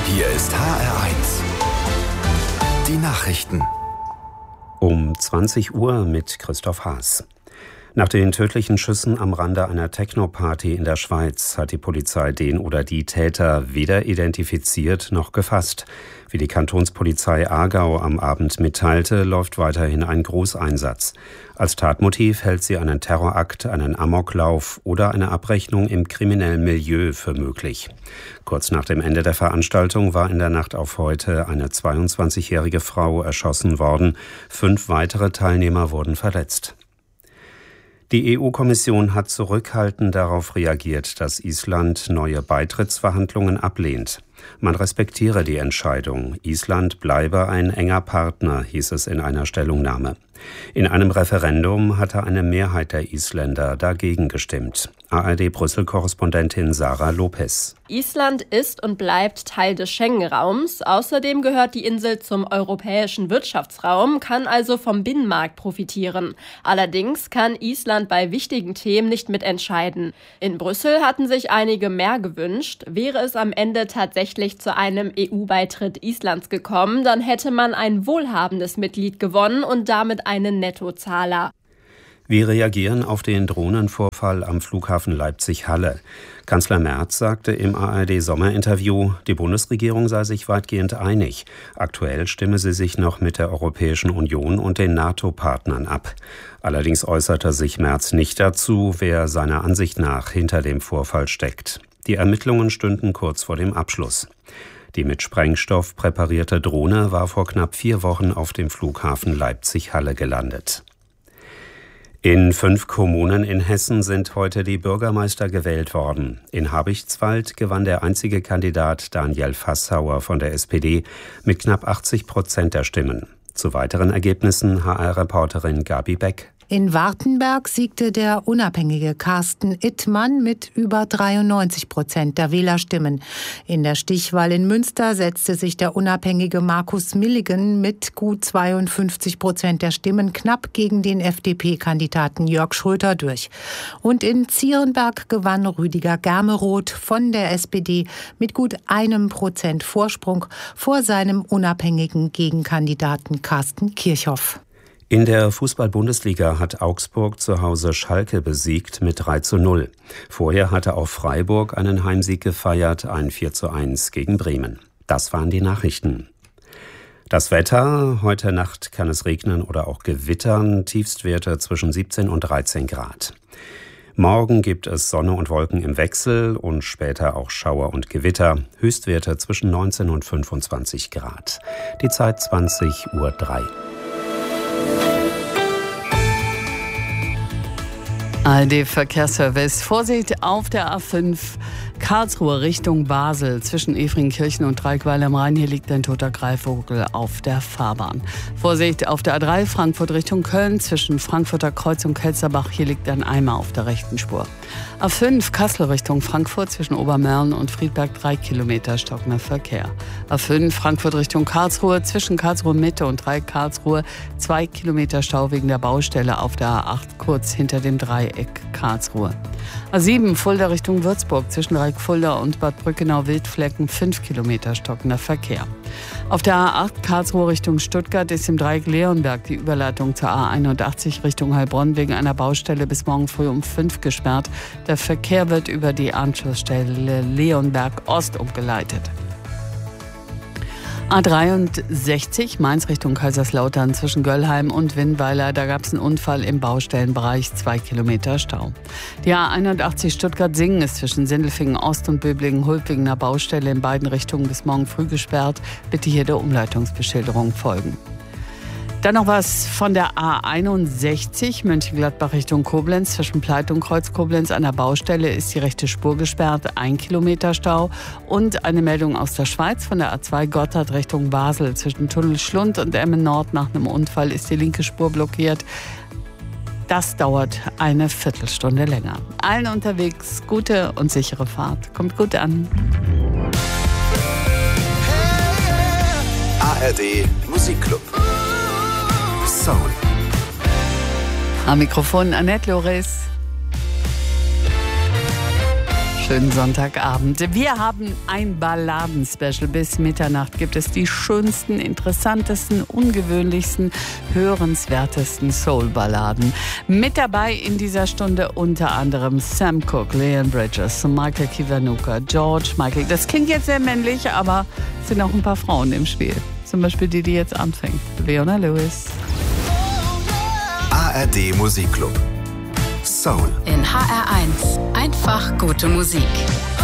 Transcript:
Hier ist HR1. Die Nachrichten. Um 20 Uhr mit Christoph Haas. Nach den tödlichen Schüssen am Rande einer Techno-Party in der Schweiz hat die Polizei den oder die Täter weder identifiziert noch gefasst. Wie die Kantonspolizei Aargau am Abend mitteilte, läuft weiterhin ein Großeinsatz. Als Tatmotiv hält sie einen Terrorakt, einen Amoklauf oder eine Abrechnung im kriminellen Milieu für möglich. Kurz nach dem Ende der Veranstaltung war in der Nacht auf heute eine 22-jährige Frau erschossen worden. 5 weitere Teilnehmer wurden verletzt. Die EU-Kommission hat zurückhaltend darauf reagiert, dass Island neue Beitrittsverhandlungen ablehnt. Man respektiere die Entscheidung. Island bleibe ein enger Partner, hieß es in einer Stellungnahme. In einem Referendum hatte eine Mehrheit der Isländer dagegen gestimmt. ARD-Brüssel-Korrespondentin Sarah Lopez. Island ist und bleibt Teil des Schengen-Raums. Außerdem gehört die Insel zum europäischen Wirtschaftsraum, kann also vom Binnenmarkt profitieren. Allerdings kann Island bei wichtigen Themen nicht mitentscheiden. In Brüssel hatten sich einige mehr gewünscht. Wäre es am Ende tatsächlich zu einem EU-Beitritt Islands gekommen, dann hätte man ein wohlhabendes Mitglied gewonnen und damit einen Nettozahler. Wir reagieren auf den Drohnenvorfall am Flughafen Leipzig-Halle. Kanzler Merz sagte im ARD-Sommerinterview, die Bundesregierung sei sich weitgehend einig. Aktuell stimme sie sich noch mit der Europäischen Union und den NATO-Partnern ab. Allerdings äußerte sich Merz nicht dazu, wer seiner Ansicht nach hinter dem Vorfall steckt. Die Ermittlungen stünden kurz vor dem Abschluss. Die mit Sprengstoff präparierte Drohne war vor knapp 4 Wochen auf dem Flughafen Leipzig-Halle gelandet. In 5 Kommunen in Hessen sind heute die Bürgermeister gewählt worden. In Habichtswald gewann der einzige Kandidat Daniel Fassauer von der SPD mit knapp 80% der Stimmen. Zu weiteren Ergebnissen HR-Reporterin Gabi Beck. In Wartenberg siegte der unabhängige Carsten Ittmann mit über 93% der Wählerstimmen. In der Stichwahl in Münster setzte sich der unabhängige Markus Milligen mit gut 52% der Stimmen knapp gegen den FDP-Kandidaten Jörg Schröter durch. Und in Zierenberg gewann Rüdiger Germeroth von der SPD mit gut 1% Vorsprung vor seinem unabhängigen Gegenkandidaten Carsten Kirchhoff. In der Fußball-Bundesliga hat Augsburg zu Hause Schalke besiegt mit 3:0. Vorher hatte auch Freiburg einen Heimsieg gefeiert, ein 4:1 gegen Bremen. Das waren die Nachrichten. Das Wetter: Heute Nacht kann es regnen oder auch gewittern, Tiefstwerte zwischen 17 und 13 Grad. Morgen gibt es Sonne und Wolken im Wechsel und später auch Schauer und Gewitter, Höchstwerte zwischen 19 und 25 Grad. Die Zeit 20:03 Uhr. ARD-Verkehrsservice. Vorsicht auf der A5 Karlsruhe Richtung Basel zwischen Efringkirchen und Dreikweiler am Rhein. Hier liegt ein toter Greifvogel auf der Fahrbahn. Vorsicht auf der A3 Frankfurt Richtung Köln zwischen Frankfurter Kreuz und Kelzerbach. Hier liegt ein Eimer auf der rechten Spur. A5 Kassel Richtung Frankfurt zwischen Obermörlen und Friedberg 3 Kilometer stockender Verkehr. A5 Frankfurt Richtung Karlsruhe zwischen Karlsruhe Mitte und Karlsruhe 2 Kilometer Stau wegen der Baustelle auf der A8 kurz hinter dem Dreieck Karlsruhe. A7 Fulda Richtung Würzburg zwischen Fulda und Bad Brückenau-Wildflecken 5 Kilometer stockender Verkehr. Auf der A8 Karlsruhe Richtung Stuttgart ist im Dreieck Leonberg die Überleitung zur A81 Richtung Heilbronn wegen einer Baustelle bis morgen früh um 5 gesperrt. Der Verkehr wird über die Anschlussstelle Leonberg Ost umgeleitet. A63 Mainz Richtung Kaiserslautern zwischen Göllheim und Winnweiler. Da gab es einen Unfall im Baustellenbereich, 2 Kilometer Stau. Die A81 Stuttgart-Singen ist zwischen Sindelfingen Ost und Böblingen-Hulp wegen einer Baustelle in beiden Richtungen bis morgen früh gesperrt. Bitte hier der Umleitungsbeschilderung folgen. Dann noch was von der A61 Mönchengladbach Richtung Koblenz. Zwischen Pleit und Kreuz Koblenz an der Baustelle ist die rechte Spur gesperrt, 1 Kilometer Stau. Und eine Meldung aus der Schweiz von der A2 Gotthard Richtung Basel. Zwischen Tunnel Schlund und Emmen Nord nach einem Unfall ist die linke Spur blockiert. Das dauert eine Viertelstunde länger. Allen unterwegs gute und sichere Fahrt. Kommt gut an. ARD Musikclub. Soul. Am Mikrofon Annette Loris. Schönen Sonntagabend. Wir haben ein Balladen-Special. Bis Mitternacht gibt es die schönsten, interessantesten, ungewöhnlichsten, hörenswertesten Soul-Balladen. Mit dabei in dieser Stunde unter anderem Sam Cooke, Leon Bridges, Michael Kiwanuka, George Michael. Das klingt jetzt sehr männlich, aber es sind auch ein paar Frauen im Spiel. Zum Beispiel die jetzt anfängt. Leona Lewis. ARD Musikclub. Soul. In HR1 einfach gute Musik.